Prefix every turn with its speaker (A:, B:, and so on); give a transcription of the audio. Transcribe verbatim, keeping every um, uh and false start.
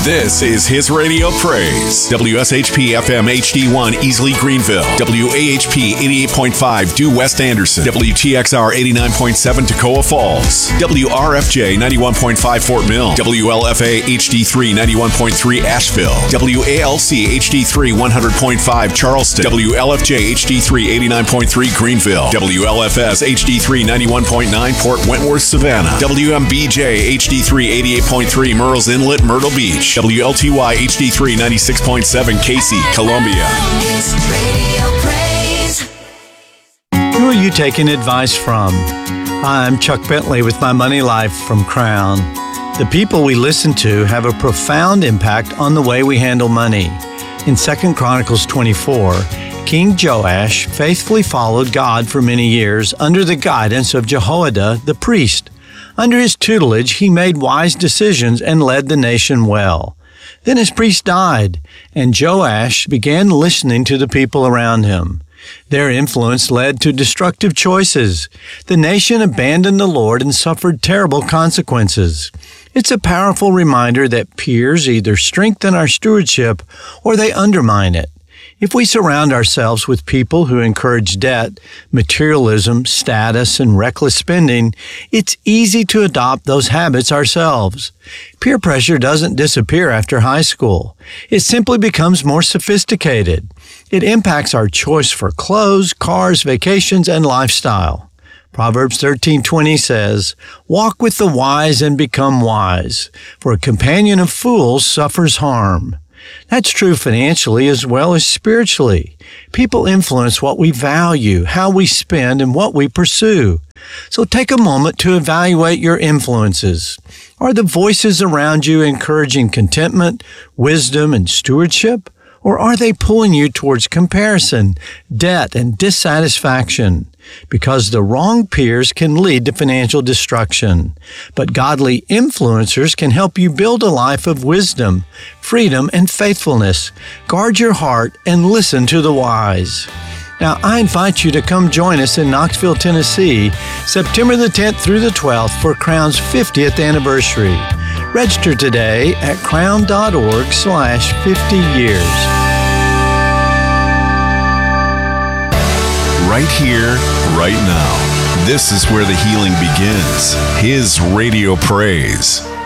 A: This is His Radio Praise. W S H P F M H D one Easley Greenville. W A H P eighty-eight point five Due West Anderson. W T X R eighty-nine point seven Toccoa Falls. W R F J ninety-one point five Fort Mill. W L F A H D three ninety-one point three Asheville. W A L C H D three one hundred point five Charleston. W L F J H D three eighty-nine point three Greenville. W L F S H D three ninety-one point nine Port Wentworth, Savannah. W M B J H D three eighty-eight point three Murrells Inlet, Myrtle Beach. W L T Y H D three ninety-six point seven Casey, Columbia.
B: Who are you taking advice from? I'm Chuck Bentley with My Money Life from Crown. The people we listen to have a profound impact on the way we handle money. In Second Chronicles twenty-four, King Joash faithfully followed God for many years under the guidance of Jehoiada the priest. Under his tutelage, he made wise decisions and led the nation well. Then his priest died, and Joash began listening to the people around him. Their influence led to destructive choices. The nation abandoned the Lord and suffered terrible consequences. It's a powerful reminder that peers either strengthen our stewardship or they undermine it. If we surround ourselves with people who encourage debt, materialism, status, and reckless spending, it's easy to adopt those habits ourselves. Peer pressure doesn't disappear after high school. It simply becomes more sophisticated. It impacts our choice for clothes, cars, vacations, and lifestyle. Proverbs thirteen twenty says, "Walk with the wise and become wise, for a companion of fools suffers harm." That's true financially as well as spiritually. People influence what we value, how we spend, and what we pursue. So take a moment to evaluate your influences. Are the voices around you encouraging contentment, wisdom, and stewardship? Or are they pulling you towards comparison, debt, and dissatisfaction? Because the wrong peers can lead to financial destruction. But godly influencers can help you build a life of wisdom, freedom, and faithfulness. Guard your heart and listen to the wise. Now, I invite you to come join us in Knoxville, Tennessee, September the tenth through the twelfth for Crown's fiftieth anniversary. Register today at crown.org slash 50 years.
A: Right here, right now. This is where the healing begins. His Radio Praise.